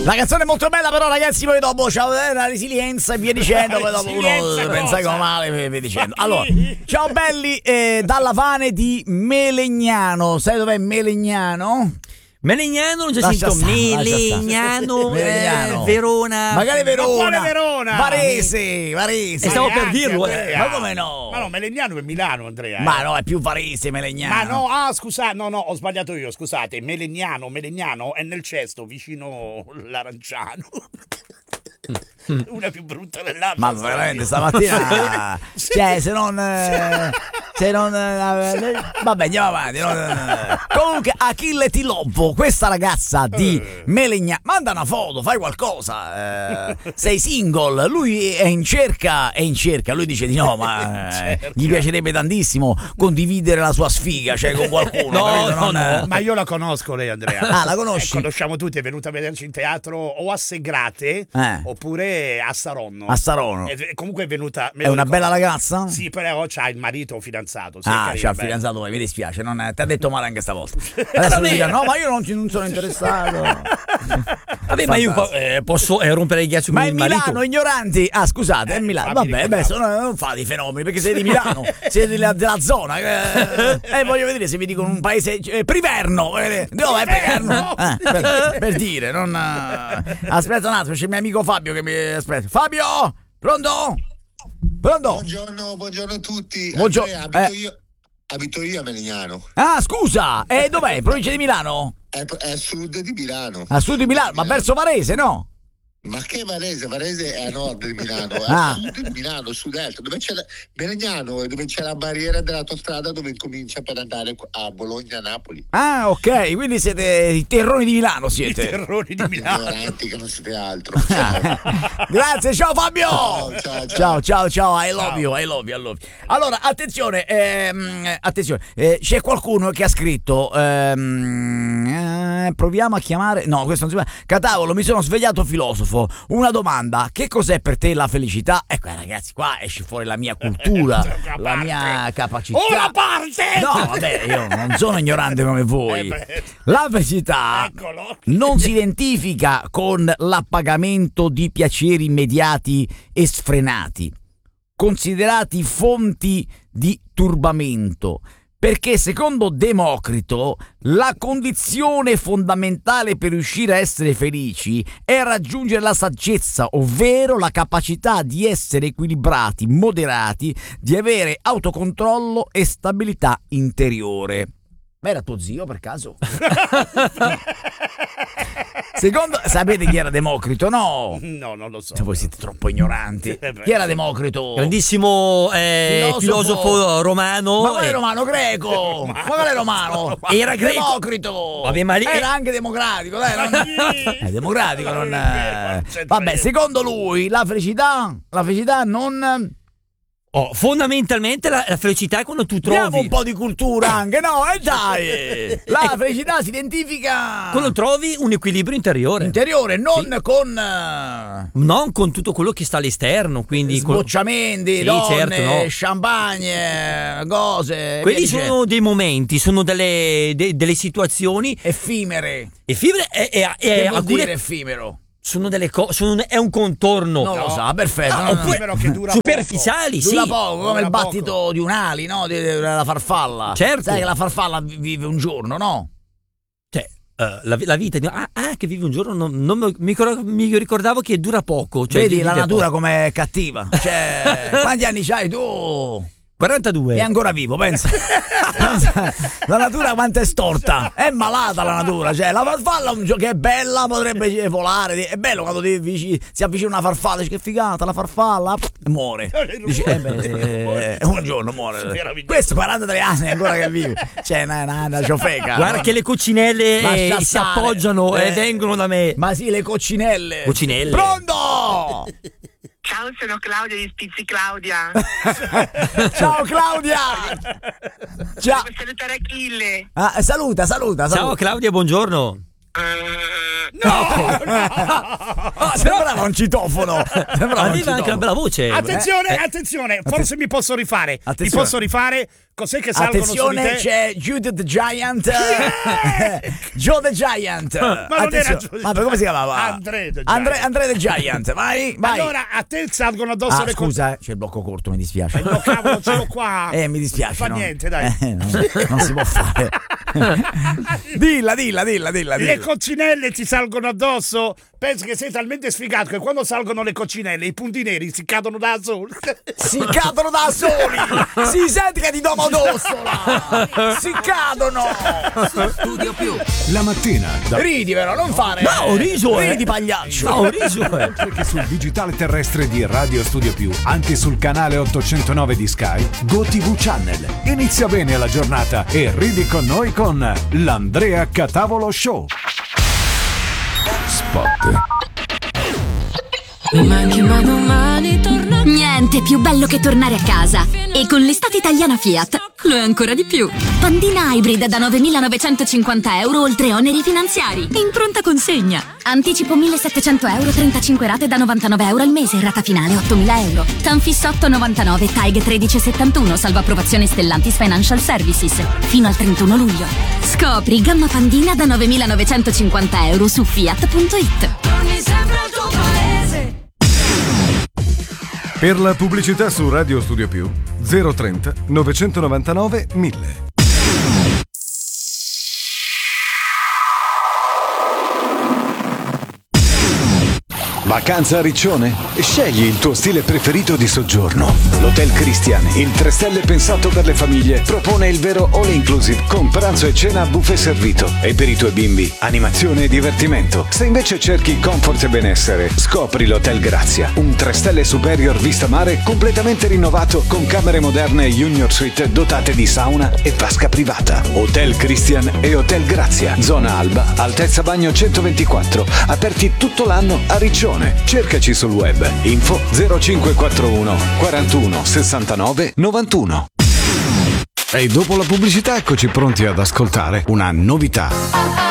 La canzone è molto bella, però ragazzi, poi dopo c'è la resilienza e via dicendo, poi dopo uno pensa che va male e via dicendo. Allora, ciao belli, dalla Vane di Melegnano. Sai dov'è Melegnano? Melegnano, non c'è scritto Melegnano, Verona. Magari Verona. Ma quale Verona? Varese. E stavo per dirlo, Ma come no? Ma no, Melegnano è Milano, Andrea. Ma no, è più Varese, Melegnano. Ma no, scusate, no, ho sbagliato io, scusate. Melegnano è nel Cesto, vicino l'Aranciano. Una più brutta dell'altra. Ma veramente stamattina cioè se non vabbè, andiamo avanti. Comunque Achille Tilovo, questa ragazza di Melegnano, manda una foto, fai qualcosa, sei single, lui è in cerca, lui dice di no, ma gli piacerebbe tantissimo condividere la sua sfiga, cioè con qualcuno. No. Ma io la conosco lei, Andrea. Ah, la conosci? Conosciamo tutti, è venuta a vederci in teatro o a Segrate oppure a Saronno. A Saronno. Comunque è venuta. È una bella ragazza? Sì, però c'ha il marito o fidanzato. C'ha il fidanzato, mi dispiace, ti ha detto male anche stavolta. Adesso mi dica, no, ma io non sono interessato. Vabbè, ma io posso rompere il ghiaccio con il marito. Ma è Milano, ignoranti. Ah, scusate, è Milano. Vabbè, non fate i fenomeni, perché siete di Milano, siete della zona. Voglio vedere se vi dicono un paese Priverno. Dove è Priverno? Per dire, non. Aspetta un attimo, c'è il mio amico Fabio che mi aspetta. Fabio, pronto? Buongiorno a tutti. Buongiorno. Andrea, abito io a Melegnano. Ah, scusa, dov'è? Provincia di Milano? È a sud di Milano. A sud di Milano, ma verso Varese, no? Ma che Varese? Varese è a nord di Milano, è a sud di Milano, sud-est, dove c'è Melegnano, dove c'è la barriera dell'autostrada dove comincia per andare a Bologna-Napoli. Ah, ok, quindi siete i terroni di Milano, siete. I terroni di Milano. Ignoranti che non siete altro. Grazie, ciao Fabio. Ciao, I love you. Allora, attenzione, c'è qualcuno che ha scritto proviamo a chiamare. No, questo non si può. Catavolo, mi sono svegliato filosofo. Una domanda: che cos'è per te la felicità? Ecco, ragazzi, qua esce fuori la mia cultura, la mia capacità. Una parte! No, vabbè, io non sono ignorante come voi. La felicità non si identifica con l'appagamento di piaceri immediati e sfrenati, considerati fonti di turbamento. Perché secondo Democrito la condizione fondamentale per riuscire a essere felici è raggiungere la saggezza, ovvero la capacità di essere equilibrati, moderati, di avere autocontrollo e stabilità interiore. Ma era tuo zio per caso? Secondo, sapete chi era Democrito? No, non lo so. Se voi siete troppo ignoranti. Chi era Democrito? Grandissimo filosofo romano. Ma quale romano? Greco? Ma quale romano? Era greco. Democrito. Vabbè, ma lì era anche democratico, dai, è democratico, non. Vabbè, secondo lui la felicità non. Fondamentalmente la felicità è quando tu trovi. Abbiamo un po' di cultura anche, no? Dai! La felicità si identifica quando trovi un equilibrio interiore. Non con tutto quello che sta all'esterno, quindi sbocciamenti, donne, champagne, cose. Quelli sono dei momenti, sono delle situazioni effimere. Che vuol dire effimero? Sono delle cose, è un contorno. Non lo so, perfetto. Oppure che dura superficiali, poco. Dura poco, come il battito di un ali, no? Della farfalla. Certo. Sai che la farfalla vive un giorno, no? Cioè, la vita che vive un giorno, non mi ricordavo che dura poco. Cioè, vedi la natura com'è cattiva. Cioè, quanti anni c'hai tu? 42. È ancora vivo, pensa. La natura quanto è storta. È malata la natura. Cioè, la farfalla che è bella, potrebbe volare. È bello quando si avvicina una farfalla. Dice, che figata la farfalla. Muore. Dice, un giorno muore. Questo 43 anni ancora che vive. Cioè, una ciofeca. Guarda che le coccinelle si appoggiano e vengono da me. Ma sì, le coccinelle. Pronto? Ciao, sono Claudia di Spizzi Claudia. Ciao Claudia. Ciao. Devo salutare Achille. Saluta. Ciao Claudia, buongiorno. No. Sembrava un citofono. Aveva anche una bella voce. Attenzione, forse mi posso rifare. Mi posso rifare Cos'è che salgono Attenzione, su di te? c'è Jude the Giant. Joe the Giant. Ma non era Joe the Ma come si chiamava? Andre the Giant. Andre the Giant. Vai. Allora, a te salgono addosso le scusa, c'è il blocco corto, mi dispiace. No, cavolo, ce l'ho qua. Mi dispiace. Fa no? niente, dai. Non si può fare. Dilla. Le coccinelle ti salgono addosso? Penso che sei talmente sfigato che quando salgono le coccinelle i punti neri si cadono da soli. Si cadono da soli. Si sente che ti do modossola. Si cadono. Studio Più. La mattina. Ridi però, non fare. No, ho riso, Ridi pagliaccio. No, ho riso. Oltre che sul digitale terrestre di Radio Studio Più, anche sul canale 809 di Sky, GoTV Channel. Inizia bene la giornata e ridi con noi con l'Andrea Catavolo Show. Spot. Niente più bello che tornare a casa. E con l'estate italiana Fiat lo è ancora di più. Pandina Hybrid da 9.950 euro oltre oneri finanziari. In pronta consegna. Anticipo 1.700 euro, 35 rate da 99 euro al mese, rata finale 8.000 euro. Tanfis 8,99, TAG 13,71, salvo approvazione Stellantis Financial Services. Fino al 31 luglio. Scopri gamma Pandina da 9.950 euro su Fiat.it. Per la pubblicità su Radio Studio Più 030 999 1000. Vacanza a Riccione? Scegli il tuo stile preferito di soggiorno. L'Hotel Christian, il 3 stelle pensato per le famiglie, propone il vero all inclusive con pranzo e cena a buffet servito. E per i tuoi bimbi, animazione e divertimento. Se invece cerchi comfort e benessere, scopri l'Hotel Grazia, un 3 stelle superior vista mare completamente rinnovato con camere moderne e junior suite dotate di sauna e vasca privata. Hotel Christian e Hotel Grazia, zona Alba, altezza bagno 124, aperti tutto l'anno a Riccione. Cercaci sul web. Info 0541 41 69 91. E dopo la pubblicità eccoci pronti ad ascoltare una novità.